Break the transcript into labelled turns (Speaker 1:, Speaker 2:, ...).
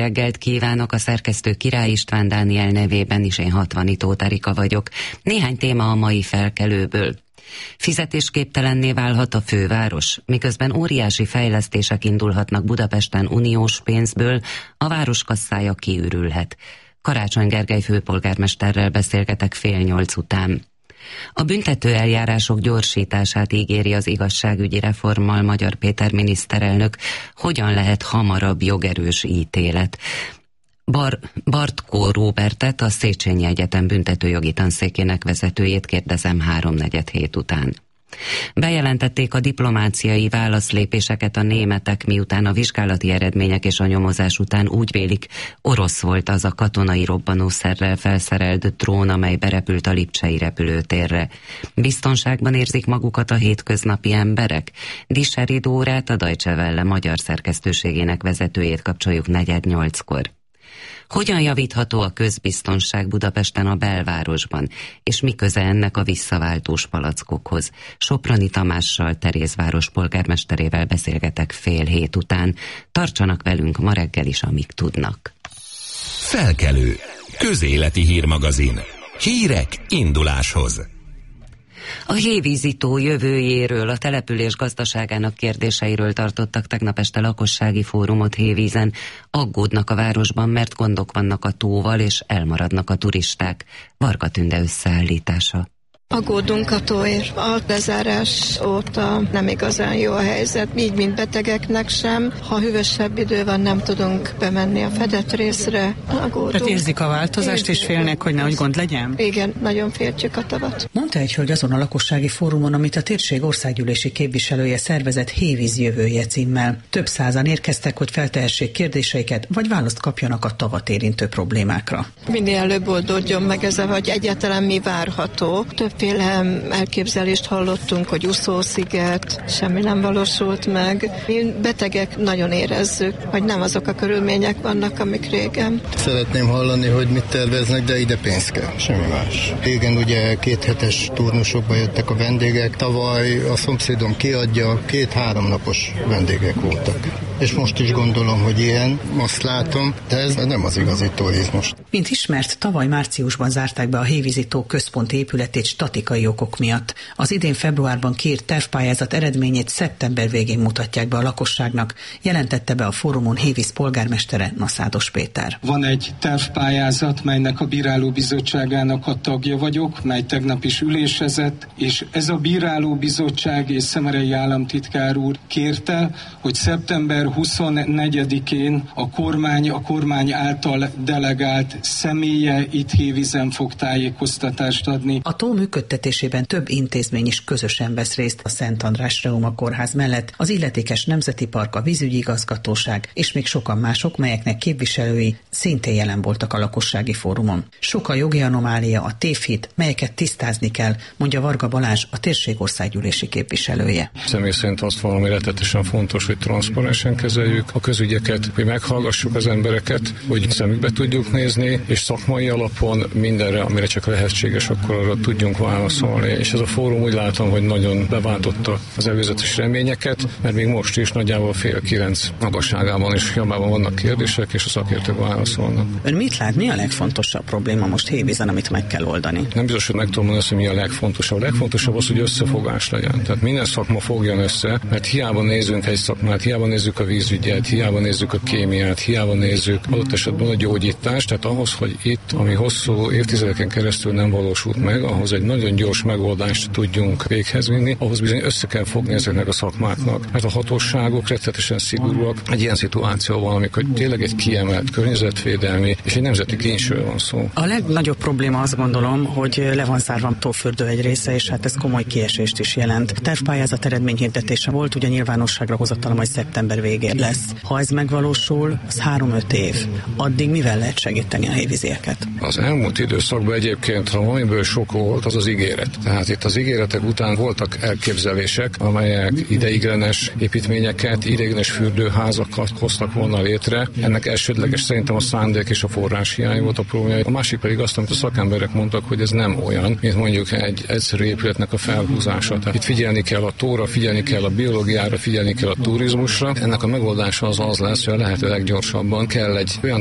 Speaker 1: Reggelt kívánok, a szerkesztő Király István Dániel nevében is, én Hatvani Tóth Erika vagyok. Néhány téma a mai felkelőből. Fizetésképtelenné válhat a főváros, miközben óriási fejlesztések indulhatnak Budapesten uniós pénzből, a város kasszája kiürülhet. Karácsony Gergely főpolgármesterrel beszélgetek 7:30 után. A büntető eljárások gyorsítását ígéri az igazságügyi reformmal Magyar Péter miniszterelnök. Hogyan lehet hamarabb jogerős ítélet? Bartkó Róbertet, a Széchenyi Egyetem büntetőjogi tanszékének vezetőjét kérdezem 3:47 után. Bejelentették a diplomáciai válaszlépéseket a németek, miután a vizsgálati eredmények és a nyomozás után úgy vélik, orosz volt az a katonai robbanószerrel felszerelt drón, amely berepült a lipcsei repülőtérre. Biztonságban érzik magukat a hétköznapi emberek? Disseri Dórát, a Deutsche Welle magyar szerkesztőségének vezetőjét kapcsoljuk 7:45-kor. Hogyan javítható a közbiztonság Budapesten, a belvárosban, és mi köze ennek a visszaváltós palackokhoz? Soproni Tamással, Terézváros polgármesterével beszélgetek 6:30 után. Tartsanak velünk ma reggel is, amíg tudnak.
Speaker 2: Felkelő. Közéleti hírmagazin. Hírek induláshoz.
Speaker 1: A hévízitó jövőjéről, a település gazdaságának kérdéseiről tartottak tegnap este lakossági fórumot Hévízen. Aggódnak a városban, mert gondok vannak a tóval, és elmaradnak a turisták. Varga Tünde összeállítása.
Speaker 3: Aggódunk a tóért. A lezárás óta nem igazán jó a helyzet, így mint betegeknek sem. Ha hűvösebb idő van, nem tudunk bemenni a fedett részre. Aggódunk.
Speaker 4: Tehát érzik a változást, és félnek, hogy nehogy gond legyen?
Speaker 3: Igen, nagyon féltjük a tavat.
Speaker 4: Mondta egy hölgy azon a lakossági fórumon, amit a térség országgyűlési képviselője szervezett Hévíz jövője címmel. Több százan érkeztek, hogy feltehessék kérdéseiket, vagy választ kapjanak a tavat érintő problémákra.
Speaker 3: Minél előbb oldódjon meg ez, hogy egyáltalán mi várható. Többféle elképzelést hallottunk, hogy úszósziget, semmi nem valósult meg. Mi betegek nagyon érezzük, hogy nem azok a körülmények vannak, amik régen.
Speaker 5: Szeretném hallani, hogy mit terveznek, de ide pénz kell, semmi más. Régen ugye 2 hetes turnusokba jöttek a vendégek, tavaly a szomszédom kiadja, 2-3 napos vendégek voltak. És most is gondolom, hogy ilyen, azt látom, de ez nem az igazi turizmus.
Speaker 4: Mint ismert, tavaly márciusban zárták be a Hévízitó központi épületét statikai okok miatt. Az idén februárban kiírt tervpályázat eredményét szeptember végén mutatják be a lakosságnak, jelentette be a fórumon Hévíz polgármestere, Naszádos Péter.
Speaker 6: Van egy tervpályázat, melynek a bírálóbizottságának a tagja vagyok, mely tegnap is ülésezett, és ez a bírálóbizottság és Szemerei államtitkár úr kérte, hogy szeptember 24-én a kormány által delegált személye itt Hévízen fog tájékoztatást adni.
Speaker 4: A tó működtetésében több intézmény is közösen vesz részt, a Szent András Reuma kórház mellett az illetékes nemzeti park, a vízügyi igazgatóság és még sokan mások, melyeknek képviselői szintén jelen voltak a lakossági fórumon. Sok a jogi anomália, a tévhit, melyeket tisztázni kell, mondja Varga Balázs, a térség országgyűlési képviselője.
Speaker 7: Személy szerint azt valami rettetesen fontos, hogy transzparensen kezeljük a közügyeket, hogy meghallgassuk az embereket, hogy szemükbe tudjuk nézni, és szakmai alapon mindenre, amire csak lehetséges, akkor arra tudjunk válaszolni. És ez a fórum úgy látom, hogy nagyon beváltotta az előzetes reményeket, mert még most is nagyjából 8:30 magasságában és jobbában vannak kérdések, és a szakértők válaszolnak.
Speaker 4: Ön mit lát, mi a legfontosabb probléma most Hévízen, amit meg kell oldani?
Speaker 7: Nem biztos, hogy meg tudom mondani, hogy mi a legfontosabb. A legfontosabb az, hogy összefogás legyen. Tehát minden szakma fogjon össze, mert hiába nézünk egy szakmát, hiába nézzük a vízügyet, hiába nézzük a kémiát, hiába nézzük adott esetben a gyógyítást, tehát ahhoz, hogy itt, ami hosszú évtizedeken keresztül nem valósult meg, ahhoz egy nagyon gyors megoldást tudjunk véghez vinni, ahhoz bizony össze kell fogni ezeknek a szakmáknak. Mert a hatóságok rettetesen szigorúak. Egy ilyen szituációban, amikor tényleg egy kiemelt környezetvédelmi és egy nemzeti kincsről van szó.
Speaker 4: A legnagyobb probléma, azt gondolom, hogy le van zárva a tófürdő egy része, és hát ez komoly kiesést is jelent. A tervpályázat eredményhirdetése volt, ugye nyilvánosságra hozatala majd szeptember végén lesz. Ha ez megvalósul, az 3-5 év. Addig mivel lehet segíteni a hévízieket?
Speaker 7: Az elmúlt időszakban egyébként, ha valamiből sok volt, az az ígéret. Tehát itt az ígéretek után voltak elképzelések, amelyek ideiglenes építményeket, ideiglenes fürdőházakat hoztak volna létre. Ennek elsődleges szerintem a szándék és a forrás hiány volt a probléma. A másik pedig azt, amit a szakemberek mondtak, hogy ez nem olyan, mint mondjuk egy egyszerű épületnek a felhúzása. Tehát itt figyelni kell a tóra, figyelni kell a biológiára, figyelni kell a turizmusra. Ennek Annak a megoldása az lesz, hogy a lehető leggyorsabban kell egy olyan